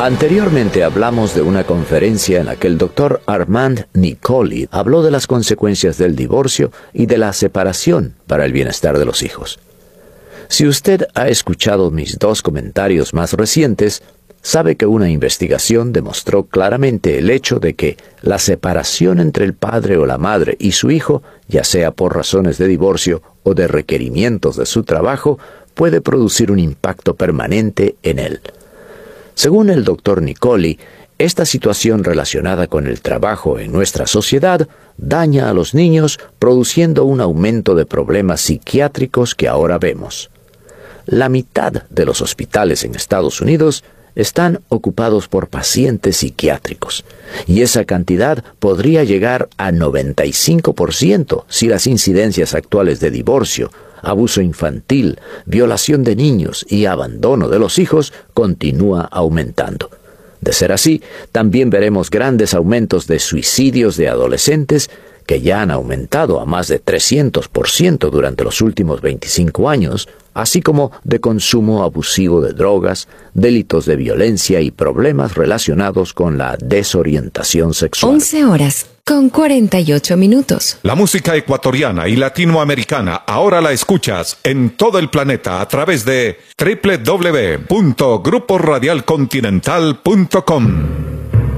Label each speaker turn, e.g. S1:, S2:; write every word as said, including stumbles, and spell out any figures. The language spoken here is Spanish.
S1: Anteriormente hablamos de una conferencia en la que el doctor Armand Nicoli habló de las consecuencias del divorcio y de la separación para el bienestar de los hijos. Si usted ha escuchado mis dos comentarios más recientes, sabe que una investigación demostró claramente el hecho de que la separación entre el padre o la madre y su hijo, ya sea por razones de divorcio o de requerimientos de su trabajo, puede producir un impacto permanente en él. Según el doctor Nicoli, esta situación relacionada con el trabajo en nuestra sociedad daña a los niños, produciendo un aumento de problemas psiquiátricos que ahora vemos. La mitad de los hospitales en Estados Unidos están ocupados por pacientes psiquiátricos, y esa cantidad podría llegar a noventa y cinco por ciento si las incidencias actuales de divorcio, abuso infantil, violación de niños y abandono de los hijos continúa aumentando. De ser así, también veremos grandes aumentos de suicidios de adolescentes que ya han aumentado a más de trescientos por ciento durante los últimos veinticinco años, así como de consumo abusivo de drogas, delitos de violencia y problemas relacionados con la desorientación sexual.
S2: once horas con cuarenta y ocho minutos.
S3: La música ecuatoriana y latinoamericana ahora la escuchas en todo el planeta a través de doble u doble u doble u punto grupo radial continental punto com.